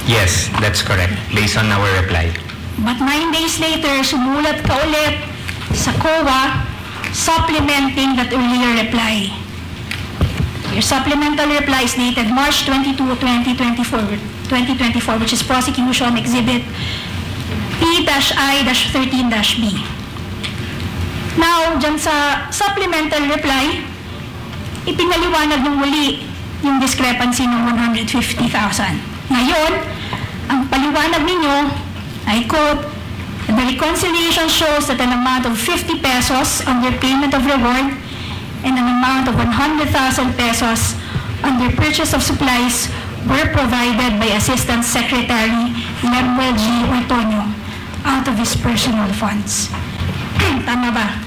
Yes, that's correct, based on our reply. But 9 days later, sumulat ka ulit sa COA supplementing that earlier reply. Your supplemental reply is dated March 22, 2024, which is Prosecution Exhibit P-I-13-B. Now, dyan sa supplemental reply, ipinaliwanag ng muli yung discrepancy ng 150,000. Ngayon, ang paliwanag ninyo, I quote, "The reconciliation shows that an amount of 50 pesos under payment of reward and an amount of 100,000 pesos under purchase of supplies were provided by Assistant Secretary Lemuel G. Ortonio out of his personal funds." Tama ba?